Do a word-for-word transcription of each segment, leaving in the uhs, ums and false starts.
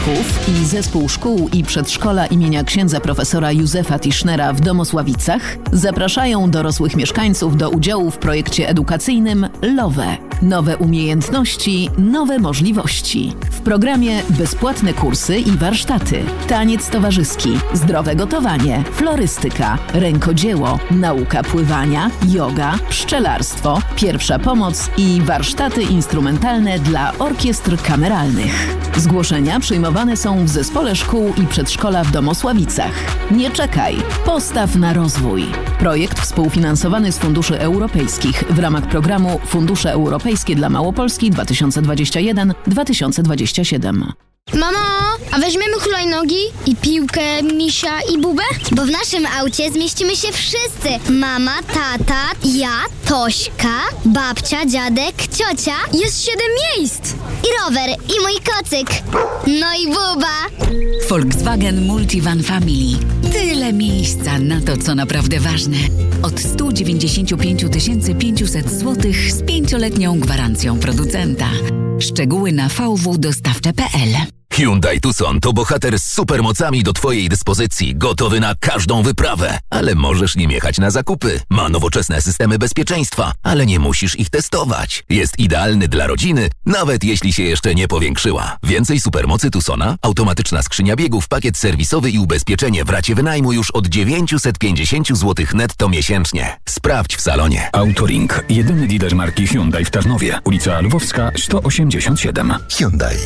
Wierzchów i Zespół Szkół i Przedszkola imienia księdza profesora Józefa Tischnera w Domosławicach zapraszają dorosłych mieszkańców do udziału w projekcie edukacyjnym LOWE. Nowe umiejętności, nowe możliwości. W programie bezpłatne kursy i warsztaty, taniec towarzyski, zdrowe gotowanie, florystyka, rękodzieło, nauka pływania, joga, pszczelarstwo, pierwsza pomoc i warsztaty instrumentalne dla orkiestr kameralnych. Zgłoszenia przyjmowane są w Zespole Szkół i Przedszkola w Domosławicach. Nie czekaj, postaw na rozwój. Projekt współfinansowany z funduszy europejskich w ramach programu Fundusze Europejskie dla Małopolski dwa tysiące dwudziesty pierwszy do dwa tysiące dwudziestego siódmego. Mamo, a weźmiemy hulajnogi i piłkę, misia i bubę? Bo w naszym aucie zmieścimy się wszyscy. Mama, tata, ja, Tośka, babcia, dziadek, ciocia. Jest siedem miejsc. I rower, i mój kocyk. No i buba. Volkswagen Multivan Family. Tyle miejsca na to, co naprawdę ważne. Od sto dziewięćdziesiąt pięć tysięcy pięćset złotych z pięcioletnią gwarancją producenta. Szczegóły na v w dostawcze kropka p l. Hyundai Tucson to bohater z supermocami do Twojej dyspozycji, gotowy na każdą wyprawę. Ale możesz nim jechać na zakupy. Ma nowoczesne systemy bezpieczeństwa, ale nie musisz ich testować. Jest idealny dla rodziny, nawet jeśli się jeszcze nie powiększyła. Więcej supermocy Tucsona, automatyczna skrzynia biegów, pakiet serwisowy i ubezpieczenie w racie wynajmu już od dziewięćset pięćdziesiąt złotych netto miesięcznie. Sprawdź w salonie. Autoring. Jedyny dealer marki Hyundai w Tarnowie. Ulica Lwowska sto osiemdziesiąt siedem. Hyundai.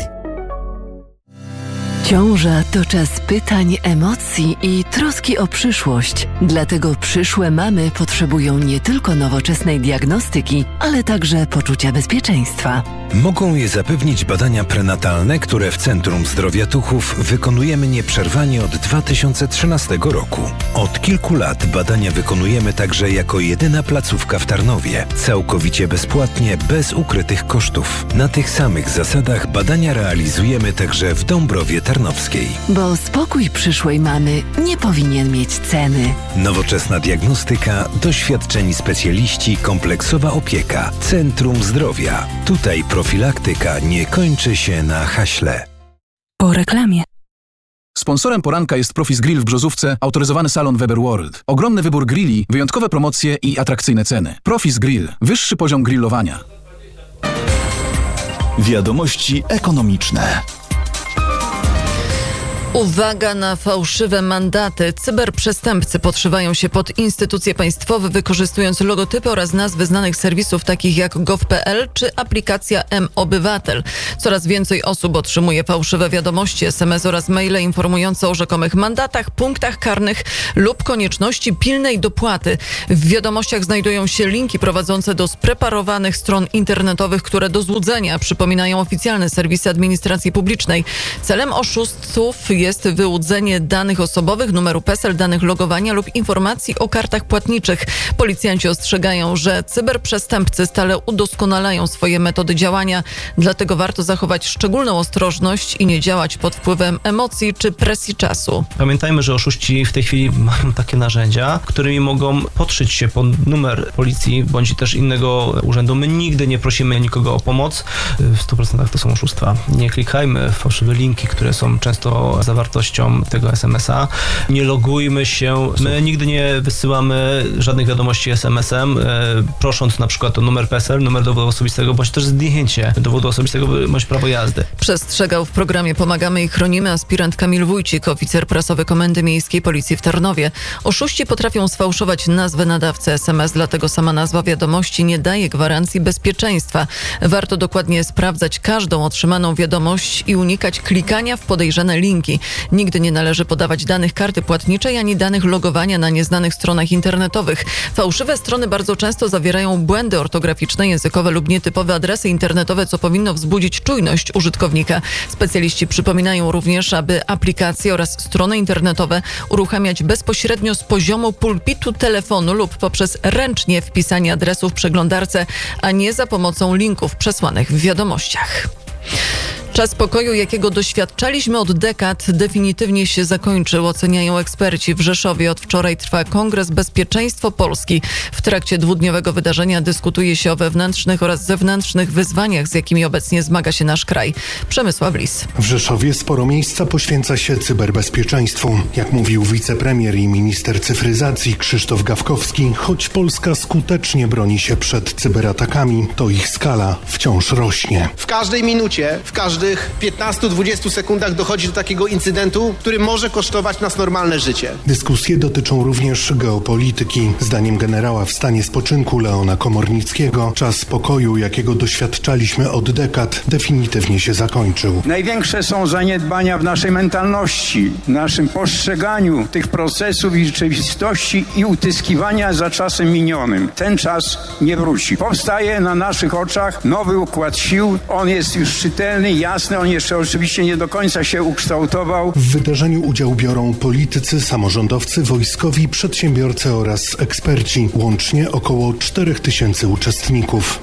Ciąża to czas pytań, emocji i troski o przyszłość. Dlatego przyszłe mamy potrzebują nie tylko nowoczesnej diagnostyki, ale także poczucia bezpieczeństwa. Mogą je zapewnić badania prenatalne, które w Centrum Zdrowia Tuchów wykonujemy nieprzerwanie od dwa tysiące trzynastego roku. Od kilku lat badania wykonujemy także jako jedyna placówka w Tarnowie. Całkowicie bezpłatnie, bez ukrytych kosztów. Na tych samych zasadach badania realizujemy także w Dąbrowie Tarnowskiej. Bo spokój przyszłej mamy nie powinien mieć ceny. Nowoczesna diagnostyka, doświadczeni specjaliści, kompleksowa opieka. Centrum Zdrowia. Tutaj profilaktyka nie kończy się na haśle. Po reklamie. Sponsorem poranka jest Profis Grill w Brzozówce, autoryzowany salon Weber World. Ogromny wybór grilli, wyjątkowe promocje i atrakcyjne ceny. Profis Grill. Wyższy poziom grillowania. Wiadomości ekonomiczne. Uwaga na fałszywe mandaty. Cyberprzestępcy podszywają się pod instytucje państwowe, wykorzystując logotypy oraz nazwy znanych serwisów takich jak gov kropka p l czy aplikacja M-Obywatel. Coraz więcej osób otrzymuje fałszywe wiadomości, es em es oraz maile informujące o rzekomych mandatach, punktach karnych lub konieczności pilnej dopłaty. W wiadomościach znajdują się linki prowadzące do spreparowanych stron internetowych, które do złudzenia przypominają oficjalne serwisy administracji publicznej. Celem oszustów jest wyłudzenie danych osobowych, numeru P E S E L, danych logowania lub informacji o kartach płatniczych. Policjanci ostrzegają, że cyberprzestępcy stale udoskonalają swoje metody działania, dlatego warto zachować szczególną ostrożność i nie działać pod wpływem emocji czy presji czasu. Pamiętajmy, że oszuści w tej chwili mają takie narzędzia, którymi mogą podszyć się pod numer policji bądź też innego urzędu. My nigdy nie prosimy nikogo o pomoc. W stu procentach to są oszustwa. Nie klikajmy w fałszywe linki, które są często zawartością tego es em es a. Nie logujmy się. My nigdy nie wysyłamy żadnych wiadomości es em es em, e, prosząc na przykład o numer P E S E L, numer dowodu osobistego, bądź też zdjęcie dowodu osobistego, bądź prawo jazdy. Przestrzegał w programie Pomagamy i Chronimy aspirant Kamil Wójcik, oficer prasowy Komendy Miejskiej Policji w Tarnowie. Oszuści potrafią sfałszować nazwę nadawcy es em es, dlatego sama nazwa wiadomości nie daje gwarancji bezpieczeństwa. Warto dokładnie sprawdzać każdą otrzymaną wiadomość i unikać klikania w podejrzane linki. Nigdy nie należy podawać danych karty płatniczej ani danych logowania na nieznanych stronach internetowych. Fałszywe strony bardzo często zawierają błędy ortograficzne, językowe lub nietypowe adresy internetowe, co powinno wzbudzić czujność użytkownika. Specjaliści przypominają również, aby aplikacje oraz strony internetowe uruchamiać bezpośrednio z poziomu pulpitu telefonu lub poprzez ręcznie wpisanie adresu w przeglądarce, a nie za pomocą linków przesłanych w wiadomościach. Czas pokoju, jakiego doświadczaliśmy od dekad, definitywnie się zakończył, oceniają eksperci. W Rzeszowie od wczoraj trwa Kongres Bezpieczeństwo Polski. W trakcie dwudniowego wydarzenia dyskutuje się o wewnętrznych oraz zewnętrznych wyzwaniach, z jakimi obecnie zmaga się nasz kraj. Przemysław Lis. W Rzeszowie sporo miejsca poświęca się cyberbezpieczeństwu. Jak mówił wicepremier i minister cyfryzacji Krzysztof Gawkowski, choć Polska skutecznie broni się przed cyberatakami, to ich skala wciąż rośnie. W każdej minucie, w każdych piętnastu do dwudziestu sekundach dochodzi do takiego incydentu, który może kosztować nas normalne życie. Dyskusje dotyczą również geopolityki. Zdaniem generała w stanie spoczynku Leona Komornickiego, czas pokoju, jakiego doświadczaliśmy od dekad, definitywnie się zakończył. Największe są zaniedbania w naszej mentalności, w naszym postrzeganiu tych procesów i rzeczywistości i utyskiwania za czasem minionym. Ten czas nie wróci. Powstaje na naszych oczach nowy układ sił. On jest już czytelny, jasny, on jeszcze oczywiście nie do końca się ukształtował. W wydarzeniu udział biorą politycy, samorządowcy, wojskowi, przedsiębiorcy oraz eksperci. Łącznie około czterech tysięcy uczestników.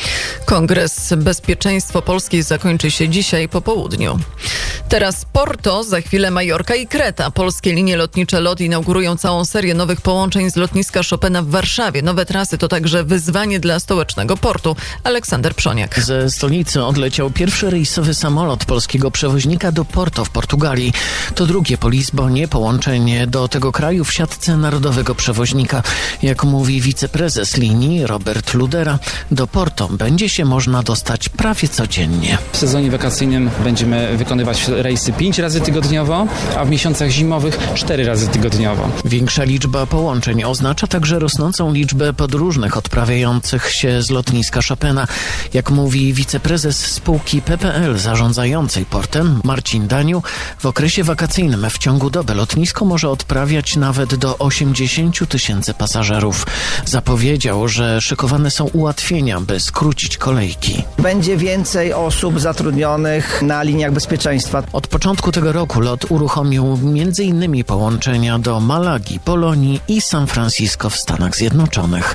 Kongres Bezpieczeństwo Polski zakończy się dzisiaj po południu. Teraz Porto, za chwilę Majorka i Kreta. Polskie linie lotnicze LOT inaugurują całą serię nowych połączeń z lotniska Chopina w Warszawie. Nowe trasy to także wyzwanie dla stołecznego portu. Aleksander Przoniak. Ze stolicy odleciał pierwszy rejsowy samolot polskiego przewoźnika do Porto w Portugalii. To drugie po Lizbonie połączenie do tego kraju w siatce narodowego przewoźnika. Jak mówi wiceprezes linii Robert Ludera, do Porto będzie się można dostać prawie codziennie. W sezonie wakacyjnym będziemy wykonywać rejsy pięć razy tygodniowo, a w miesiącach zimowych cztery razy tygodniowo. Większa liczba połączeń oznacza także rosnącą liczbę podróżnych odprawiających się z lotniska Chopina. Jak mówi wiceprezes spółki P P L zarządzającej portem Marcin Daniu, w okresie wakacyjnym w ciągu doby lotnisko może odprawiać nawet do osiemdziesięciu tysięcy pasażerów. Zapowiedział, że szykowane są ułatwienia, by skrócić kolejki. Będzie więcej osób zatrudnionych na liniach bezpieczeństwa. Od początku tego roku LOT uruchomił między innymi połączenia do Malagi, Polonii i San Francisco w Stanach Zjednoczonych.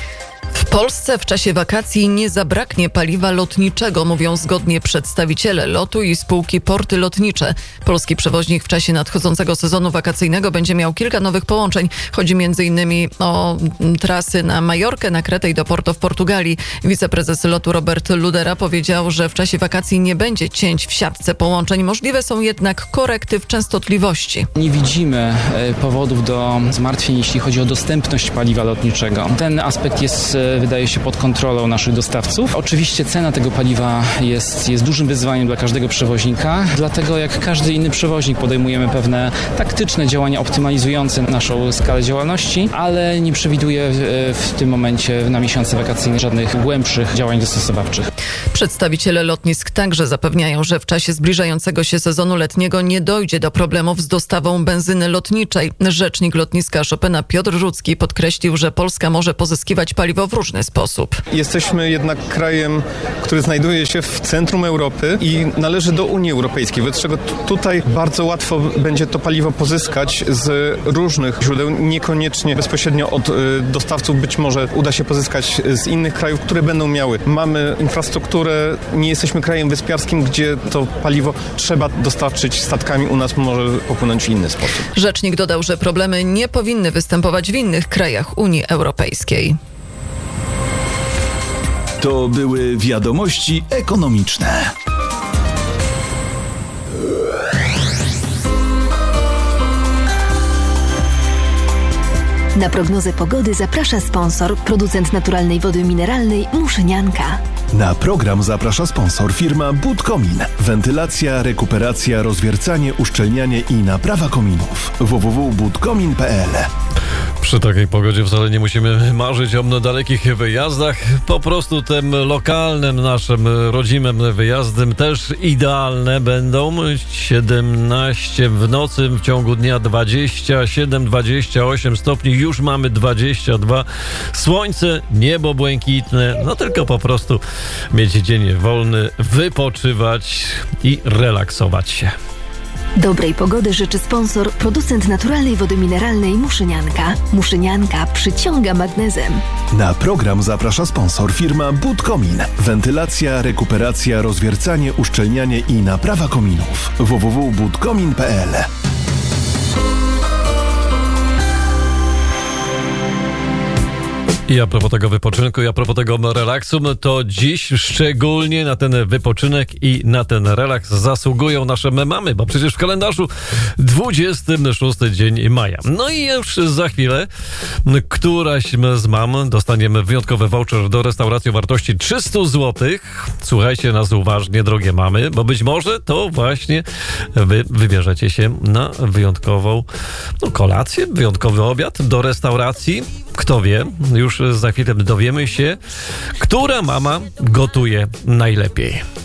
W Polsce w czasie wakacji nie zabraknie paliwa lotniczego, mówią zgodnie przedstawiciele lotu i spółki Porty Lotnicze. Polski przewoźnik w czasie nadchodzącego sezonu wakacyjnego będzie miał kilka nowych połączeń. Chodzi między innymi o trasy na Majorkę, na Kretę i do Porto w Portugalii. Wiceprezes lotu Robert Ludera powiedział, że w czasie wakacji nie będzie cięć w siatce połączeń. Możliwe są jednak korekty w częstotliwości. Nie widzimy powodów do zmartwień, jeśli chodzi o dostępność paliwa lotniczego. Ten aspekt jest, wydaje się, pod kontrolą naszych dostawców. Oczywiście cena tego paliwa jest, jest dużym wyzwaniem dla każdego przewoźnika, dlatego jak każdy inny przewoźnik podejmujemy pewne taktyczne działania optymalizujące naszą skalę działalności, ale nie przewiduję w, w tym momencie na miesiące wakacyjne żadnych głębszych działań dostosowawczych. Przedstawiciele lotnisk także zapewniają, że w czasie zbliżającego się sezonu letniego nie dojdzie do problemów z dostawą benzyny lotniczej. Rzecznik lotniska Chopina Piotr Rudzki podkreślił, że Polska może pozyskiwać paliwo w różny sposób. Jesteśmy jednak krajem, który znajduje się w centrum Europy i należy do Unii Europejskiej, wobec czego t- tutaj bardzo łatwo będzie to paliwo pozyskać z różnych źródeł, niekoniecznie bezpośrednio od y, dostawców, być może uda się pozyskać z innych krajów, które będą miały. Mamy infrastrukturę, nie jesteśmy krajem wyspiarskim, gdzie to paliwo trzeba dostarczyć statkami, u nas może popłynąć w inny sposób. Rzecznik dodał, że problemy nie powinny występować w innych krajach Unii Europejskiej. To były wiadomości ekonomiczne. Na prognozę pogody zaprasza sponsor, producent naturalnej wody mineralnej Muszynianka. Na program zaprasza sponsor firma Budkomin. Wentylacja, rekuperacja, rozwiercanie, uszczelnianie i naprawa kominów. w w w kropka budkomin kropka p l. Przy takiej pogodzie wcale nie musimy marzyć o dalekich wyjazdach. Po prostu tym lokalnym, naszym rodzimym wyjazdem też idealne będą. siedemnaście w nocy, w ciągu dnia dwadzieścia siedem dwadzieścia osiem stopni, już mamy dwadzieścia dwa. Słońce, niebo błękitne, no tylko po prostu mieć dzień wolny, wypoczywać i relaksować się. Dobrej pogody życzy sponsor, producent naturalnej wody mineralnej Muszynianka. Muszynianka przyciąga magnezem. Na program zaprasza sponsor firma Budkomin. Wentylacja, rekuperacja, rozwiercanie, uszczelnianie i naprawa kominów. w w w kropka budkomin kropka p l. I a propos tego wypoczynku, i a propos tego relaksu, to dziś szczególnie na ten wypoczynek i na ten relaks zasługują nasze mamy, bo przecież w kalendarzu dwudziesty szósty dzień maja. No i już za chwilę któraś z mam dostaniemy wyjątkowy voucher do restauracji o wartości trzysta złotych. Słuchajcie nas uważnie, drogie mamy, bo być może to właśnie wy wybierzecie się na wyjątkową no, kolację, wyjątkowy obiad do restauracji. Kto wie, już za chwilę dowiemy się, która mama gotuje najlepiej.